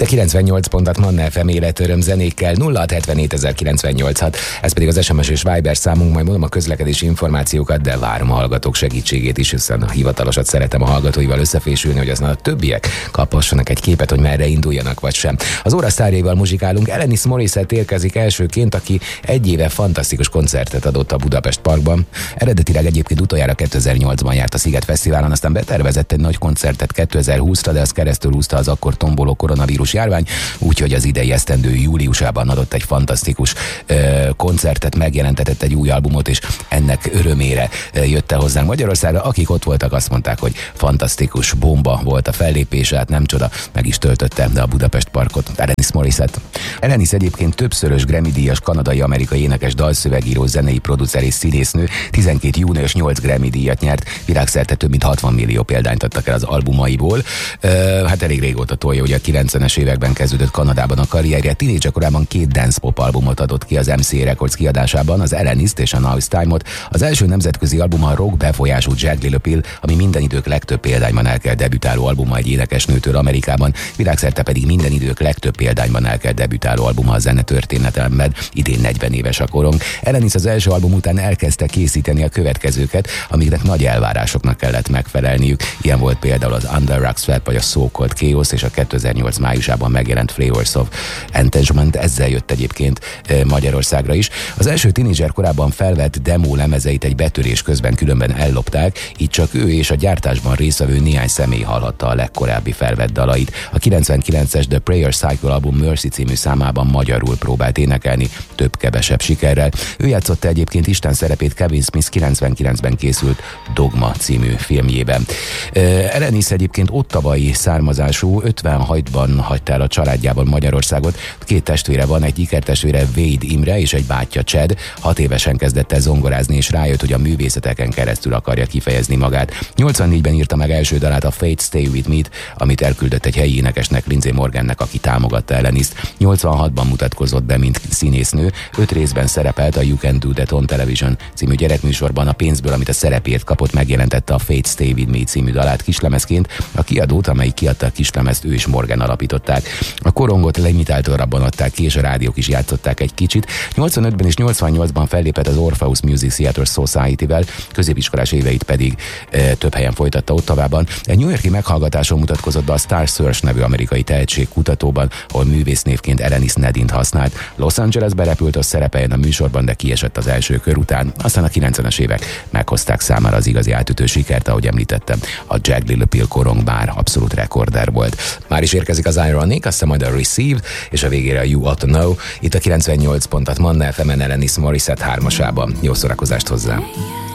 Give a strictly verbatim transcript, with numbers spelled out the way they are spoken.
a kilencvennyolc pontot Manna ef em életöröm zenékkel, nulla hat hetvenhét ezer kilencszáznyolcvanhat. Ez pedig az es em es és Viber számunk, majd mondom a közlekedési információkat, de várom a hallgatók segítségét is, hiszen a hivatalosat szeretem a hallgatóival összefésülni, hogy aztán a többiek kaphassanak egy képet, hogy merre induljanak vagy sem. Az óra sztárjaival muzsikálunk. Alanis Morissette érkezik elsőként, aki egy éve fantasztikus koncertet adott a Budapest Parkban. Eredetileg egyébként utoljára kétezer-nyolcban járt a Sziget Fesztiválon, aztán betervezett egy nagy koncertet kétezer-húszra, de az keresztül húzta az akkor tomboló koronavírus járvány, úgyhogy az idei esztendő júliusában adott egy fantasztikus ö, koncertet, megjelentetett egy új albumot, és ennek örömére ö, jött el hozzánk Magyarországra. Akik ott voltak, azt mondták, hogy fantasztikus, bomba volt a fellépése, hát nem csoda, meg is töltötte a Budapest Parkot. Alanis Morissette. Alanis egyébként többszörös Grammy-díjas kanadai-amerikai énekes, dalszövegíró, zenei producer és színésznő, tizenkét június nyolc Grammy-díjat nyert, világszerte több mint hatvan millió példányt adtak el az albumaiból. Uh, hát elég régóta tolja, ugye a kilencvenes években kezdődött Kanadában a karrierje, tínédzser korában két dance pop albumot adott ki az em cé Records kiadásában, az Alanist és a Now It's Time-ot. Az első nemzetközi album a rock befolyású Jagged Little Pill, ami minden idők legtöbb példányban el kell debütáló albuma egy énekesnőtől Amerikában, világszerte pedig minden idők legtöbb példányban el kell debütáló albuma a zene történetemben, idén negyven éves a korong. Alanis az első album után elkezdte készíteni a következőket, amiknek nagy elvárásoknak kellett megfelelniük. Ilyen volt például az Under Rock Sweat vagy a So Called Chaos, és a kétezer-nyolc májusában megjelent Flavors of Entanglement, ezzel jött egyébként e, Magyarországra is. Az első tínédzser korában felvett demo lemezeit egy betörés közben különben ellopták, így csak ő és a gyártásban résztvevő néhány személy hallhatta a legkorábbi felvett dalait. A kilencvenkilences The Prayer Cycle album Mercy című számában magyarul próbált énekelni, több-kevesebb sikerrel. Ő játszotta egyébként Isten szerepét Kevin Smith kilencvenkilencben készült Dogma című filmjében. Uh, Alanis egyébként ottavai származású, ötvenhatban hagyta el a családjában Magyarországot. Két testvére van, egy ikertestvére Wade Imre és egy bátyja Chad. Hat évesen kezdett el zongorázni, és rájött, hogy a művészeteken keresztül akarja kifejezni magát. nyolcvannégyben írta meg első dalát, a Fate Stay With Me-t, amit elküldött egy helyi énekesnek, Lindsay Morgannek, aki támogatta Alanist. nyolcvanhatban mutatkozott be, mint színésznő. Öt részben szerepelt a You Can Do That on Television című gyerekműsorban. A pénzből, amit a szerepért kapott, megjelentette a Fate Stay With Me című dalát kislemezként. A kiadót, amelyik kiadta a kislemezt, ő és Morgan alapították. A korongot limitáltabban adták ki, és a rádiók is játszották egy kicsit. nyolcvanötben és nyolcvannyolcban fellépett az Orpheus Music Theatre Society-vel, középiskolás éveit pedig e, több helyen folytatta Ottawában. Egy New York-i meghallgatáson mutatkozott be a Star Search nevű amerikai tehetségkutatóban, ahol művésznévként Alanis Nadine-t használt. Los Angelesbe repült, hogy szerepeljen a műsorban, de kiesett az első kör után. Aztán a kilencvenes évek meghozták számára az igazi átütő sikert, ahogy említettem. A Jagged Little Pill korong már abszolút rekorder volt. Már is érkezik az Ironic, aztán majd a Received, és a végére a You Ought To Know. Itt a kilencvennyolc pontot Manna ef emen Alanis Morissette hármasában. Jó szórakozást hozzá!